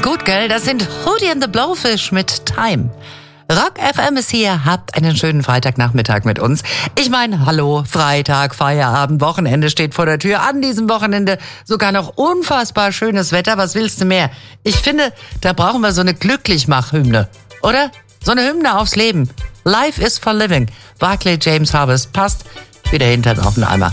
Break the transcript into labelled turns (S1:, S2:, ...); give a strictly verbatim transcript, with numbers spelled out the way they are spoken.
S1: Gut, gell? Das sind Hootie and the Blowfish mit Time. Rock F M ist hier. Habt einen schönen Freitagnachmittag mit uns. Ich meine, hallo, Freitag, Feierabend, Wochenende steht vor der Tür. An diesem Wochenende sogar noch unfassbar schönes Wetter. Was willst du mehr? Ich finde, da brauchen wir so eine Glücklichmach-Hymne, oder? So eine Hymne aufs Leben. Life is for living. Barclay James Harvest passt wie der Hintern auf den Eimer.